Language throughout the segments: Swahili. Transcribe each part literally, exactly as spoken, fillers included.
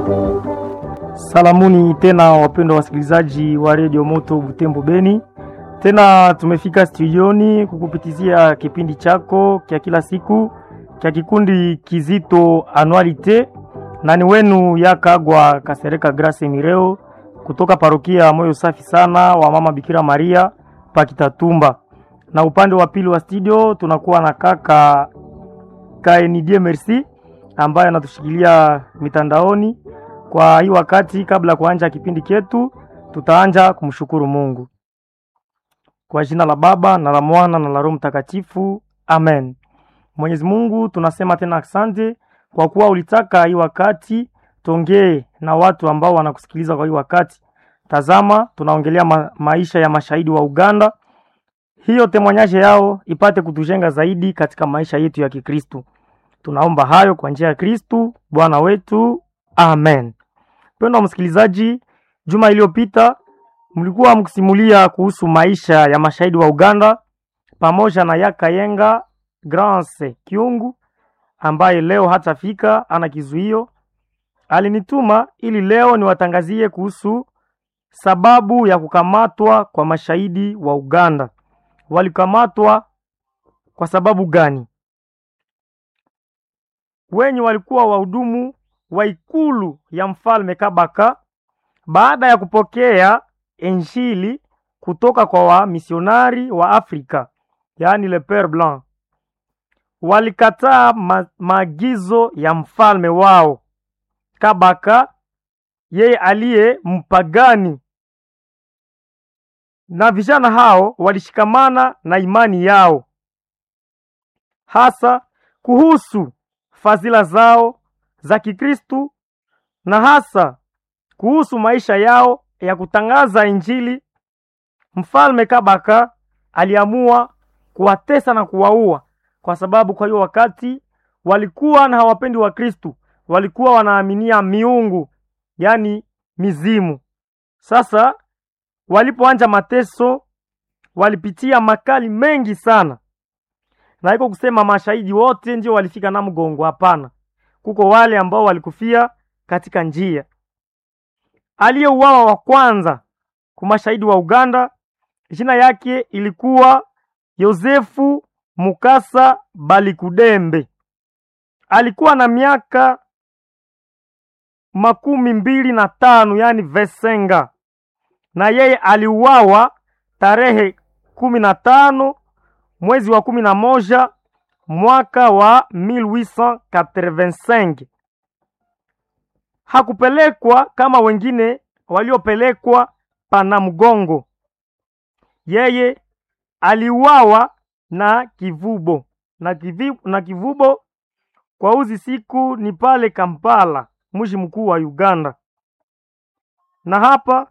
Salamuni tena wapendwa wasikilizaji wa Radio Moto Butembo Beni. Tena tumefika studioni kukupitizia kipindi chako kia kila siku kia kikundi kizito Anualite, na ni wenu Yakagwa Kasereka Grace Mireo kutoka parokia Moyo Safi Sana wa Mama Bikira Maria Pakitatumba. Na upande wa pili wa studio tunakuwa na kaka Kaenidie Merci ambaye anatushikilia mitandaoni. Kwa hii wakati kabla kuanja kipindi chetu tutaanja kumshukuru Mungu. Kwa jina la Baba na la Mwana na la Roho Mtakatifu. Amen. Mwenyezi Mungu tunasema tena asante kwa kuwa ulitaka hii wakati tongee na watu ambao wanakusikiliza kwa hii wakati. Tazama tunaongelea ma maisha ya mashahidi wa Uganda. Hiyo temwanyaje yao ipate kutujenga zaidi katika maisha yetu ya Kikristo. Tunaomba hayo kwa njia ya Kristo Bwana wetu. Amen. Mpendwa msikilizaji, juma iliyopita mlikuwa mkisimulia kuhusu maisha ya mashahidi wa Uganda pamoja na Yakayenga Grance Kiungu ambaye leo hatafika, ana kizuio. Alinituma ili leo niwatangazie kuhusu sababu ya kukamatwa kwa mashahidi wa Uganda. Walikamatwa kwa sababu gani? Wenye walikuwa wahudumu wa ikulu ya mfalme Kabaka baada ya kupokea injili kutoka kwa wa misionari wa Afrika, yani le Père Blanc. Walikataa ma maagizo ya mfalme wao Kabaka, yeye aliye mpagani. Na vijana hao walishikamana na imani yao, hasa kuhusu fadhila zao za Kikristo na hasa kuhusu maisha yao ya kutangaza injili. Mfalme Kabaka aliamua kuwatesa na kuwaua, kwa sababu kwa hiyo wakati walikuwa na hawapendi wa Kristo, walikuwa wanaaminia miungu, yani mizimu. Sasa walipoanja mateso walipitia makali mengi sana, na iko kusema mashahidi wote ndio walifika na mgongo, hapana. Kuko wale ambao walikufia katika njia. Aliyeuawa wa kwanza kwa mashahidi wa Uganda, jina yake ilikuwa Yosefu Mukasa Balikudembe. Alikuwa na miaka makumi mbili na tano, yani Vesenga, na yeye aliuawa tarehe kumi na tano mwezi wa kumi na moja mwaka wa mille huit cent quatre-vingt-cinq. Hakupelekwa kama wengine waliopelekwa Panamgongo. Yeye aliuawa na kivubo na, kivi, na kivubo kwa uzi siku ni pale Kampala, mji mkuu wa Uganda. Na hapa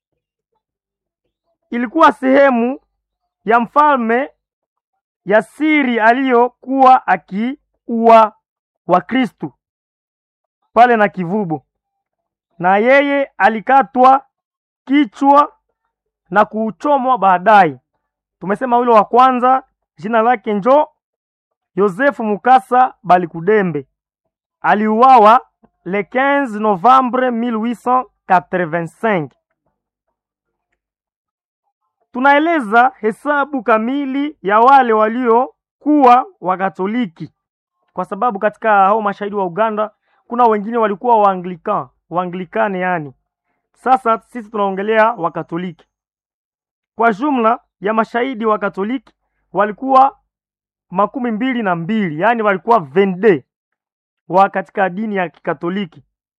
ilikuwa sehemu ya mfalme ya siri aliyokuwa akiua wa Kristo pale na kivubo, na yeye alikatwa kichwa na kuchomwa baadaye. Tumesema yule wa kwanza jina lake njo Yosefu Mukasa Balikudembe, aliuawa le quinze novembre mille huit cent quatre-vingt-cinq. Tunaeleza hesabu kamili ya wale walio kuwa Wakatoliki, kwa sababu katika hao mashahidi wa Uganda kuna wengine walikuwa Waanglican, Waanglikane yani. Sasa sisi tunaongelea Wakatoliki. Kwa jumla ya mashahidi wa Katoliki walikuwa makumi mbili na mbili, yani walikuwa vende wa katika dini ya Kikatoliki.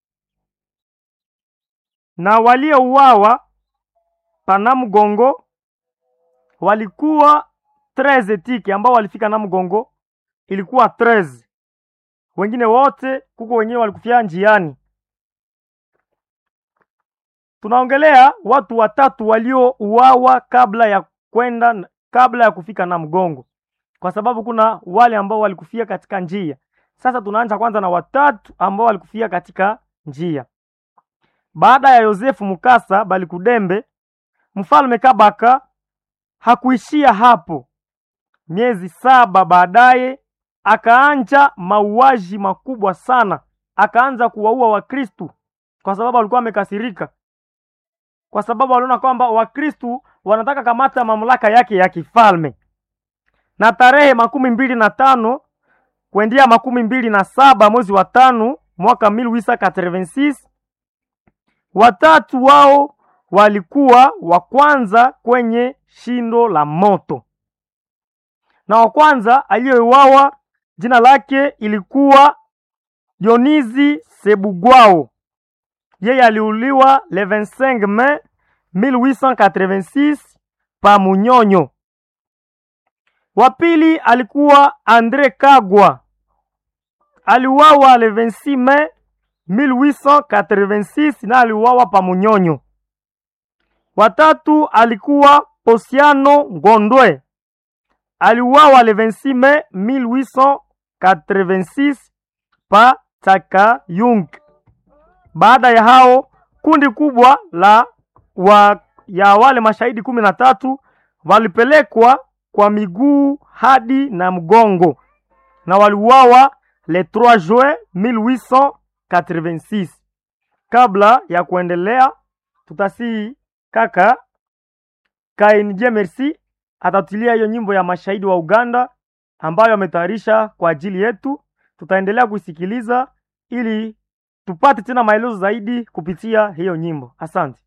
Na waliouawa Panamgongo walikuwa treze tiki, ambao walifika na mgongo ilikuwa treze. Wengine wote kuko wenyewe walikufia njiani. Tunaongelea watu watatu waliouawa kabla ya kwenda kabla ya kufika na mgongo, kwa sababu kuna wale ambao walikufia katika njia. Sasa tunaanza kwanza na watatu ambao walikufia katika njia. Baada ya Yosefu Mukasa Balikudembe, mfalme Kabaka hakuishia hapo. Miezi saba baadaye akaanja mauaji makubwa sana, akaanza kuwaua Wakristo kwa sababu walikuwa wamekasirika, kwa sababu waliona kwamba Wakristu wanataka kamata mamlaka yake ya kifalme. Na tarehe makumi mbili na tano kuendia makumi mbili na saba mwezi wa tano mwaka mille huit cent quatre-vingt-six, watatu wao walikuwa wa kwanza kwenye shindo la moto. Na wa kwanza aliyeuawa jina lake ilikuwa Dionizi Sebugwao. Yeye aliuliwa le vingt-cinq mai mille huit cent quatre-vingt-six pa Munyonyo. Wa pili alikuwa Andre Kagwa. Aliuawa le vingt-six mai mille huit cent quatre-vingt-six na aliuawa pa Munyonyo. Watatu alikuwa Posiano Ngondwe. Aliuawa le vingt-six mai mille huit cent quatre-vingt-six pa Takayung. Baada ya hao kundi kubwa la wa, ya wale mashahidi kumi na tatu walipelekwa kwa miguu hadi na mgongo na waliuawa le trois juin mille huit cent quatre-vingt-six. Kabla ya kuendelea, tutasi kaka Kainje Merci atatulia hiyo nyimbo ya mashahidi wa Uganda ambayo ametayarisha kwa ajili yetu. Tutaendelea kusikiliza ili tupate tena maelezo zaidi kupitia hiyo nyimbo. Asante.